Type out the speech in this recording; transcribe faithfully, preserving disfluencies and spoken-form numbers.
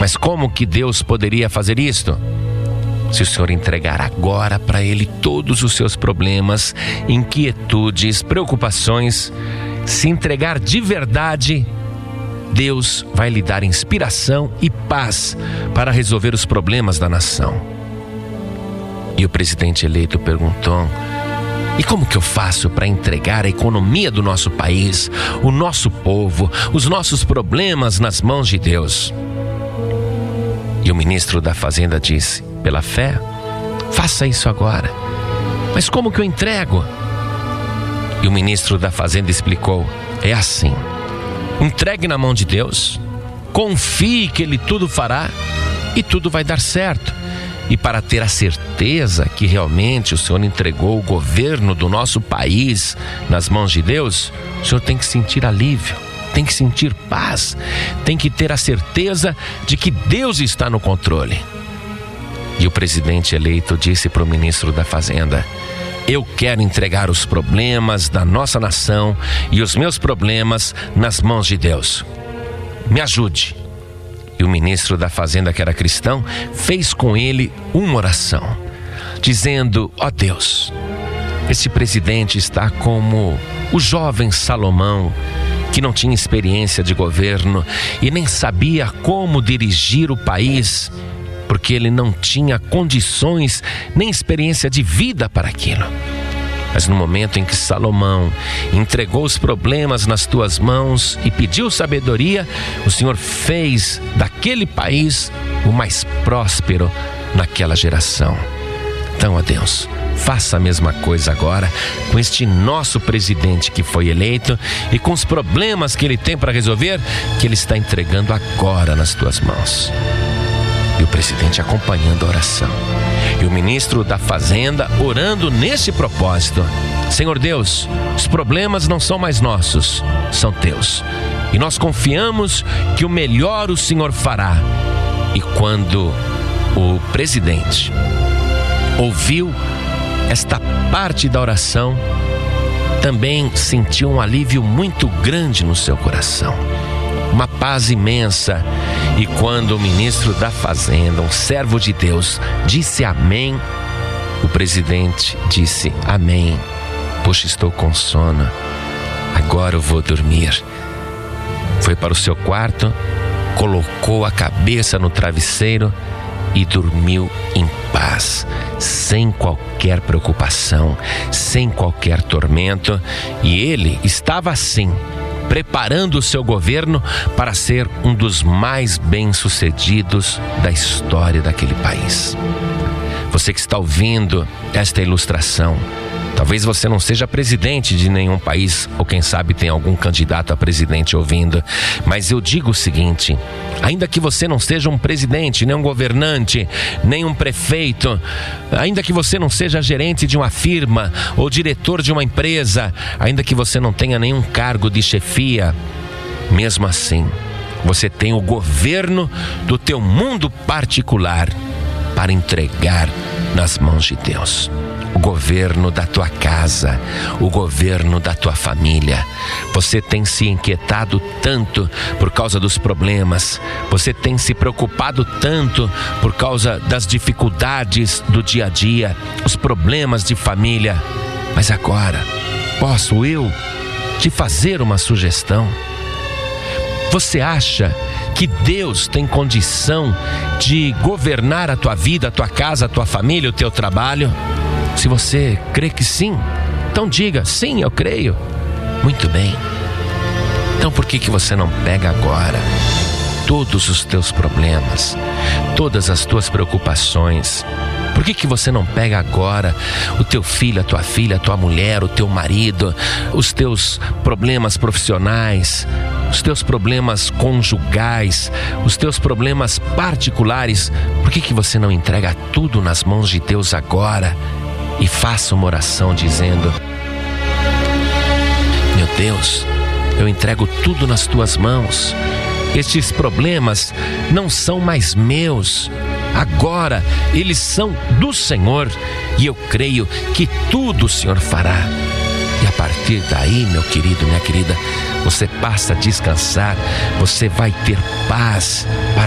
Mas como que Deus poderia fazer isto? Se o Senhor entregar agora para Ele todos os seus problemas, inquietudes, preocupações, se entregar de verdade, Deus vai lhe dar inspiração e paz para resolver os problemas da nação. E o presidente eleito perguntou: e como que eu faço para entregar a economia do nosso país, o nosso povo, os nossos problemas nas mãos de Deus? E o ministro da Fazenda disse: pela fé, faça isso agora. Mas como que eu entrego? E o ministro da Fazenda explicou: é assim, entregue na mão de Deus, confie que Ele tudo fará e tudo vai dar certo. E para ter a certeza que realmente o Senhor entregou o governo do nosso país nas mãos de Deus, o Senhor tem que sentir alívio, tem que sentir paz, tem que ter a certeza de que Deus está no controle. E o presidente eleito disse para o ministro da Fazenda: eu quero entregar os problemas da nossa nação e os meus problemas nas mãos de Deus. Me ajude. E o ministro da Fazenda, que era cristão, fez com ele uma oração, dizendo: ó Deus, esse presidente está como o jovem Salomão, que não tinha experiência de governo e nem sabia como dirigir o país, porque ele não tinha condições nem experiência de vida para aquilo. Mas no momento em que Salomão entregou os problemas nas tuas mãos e pediu sabedoria, o Senhor fez daquele país o mais próspero naquela geração. Então, ó Deus, faça a mesma coisa agora com este nosso presidente que foi eleito e com os problemas que ele tem para resolver, que ele está entregando agora nas tuas mãos. E o presidente acompanhando a oração. E o ministro da Fazenda orando nesse propósito: Senhor Deus, os problemas não são mais nossos, são teus. E nós confiamos que o melhor o Senhor fará. E quando o presidente ouviu esta parte da oração, também sentiu um alívio muito grande no seu coração, uma paz imensa. E quando o ministro da Fazenda, um servo de Deus, disse amém, o presidente disse: amém, puxa, estou com sono, agora eu vou dormir. Foi para o seu quarto, colocou a cabeça no travesseiro e dormiu em paz, sem qualquer preocupação, sem qualquer tormento. E ele estava assim, preparando o seu governo para ser um dos mais bem-sucedidos da história daquele país. Você que está ouvindo esta ilustração, talvez você não seja presidente de nenhum país, ou quem sabe tem algum candidato a presidente ouvindo, mas eu digo o seguinte: ainda que você não seja um presidente, nem um governante, nem um prefeito, ainda que você não seja gerente de uma firma ou diretor de uma empresa, ainda que você não tenha nenhum cargo de chefia, mesmo assim, você tem o governo do teu mundo particular para entregar nas mãos de Deus. O governo da tua casa, o governo da tua família. Você tem se inquietado tanto por causa dos problemas, você tem se preocupado tanto por causa das dificuldades do dia a dia, os problemas de família. Mas agora, posso eu te fazer uma sugestão? Você acha que Deus tem condição de governar a tua vida, a tua casa, a tua família, o teu trabalho? Se você crê que sim, então diga: sim, eu creio. Muito bem. Então por que que você não pega agora todos os teus problemas, todas as tuas preocupações? Por que que você não pega agora o teu filho, a tua filha, a tua mulher, o teu marido, os teus problemas profissionais, os teus problemas conjugais, os teus problemas particulares? Por que que você não entrega tudo nas mãos de Deus agora e faça uma oração dizendo: meu Deus, eu entrego tudo nas tuas mãos. Estes problemas não são mais meus. Agora eles são do Senhor e eu creio que tudo o Senhor fará. E a partir daí, meu querido, minha querida, você passa a descansar, você vai ter paz para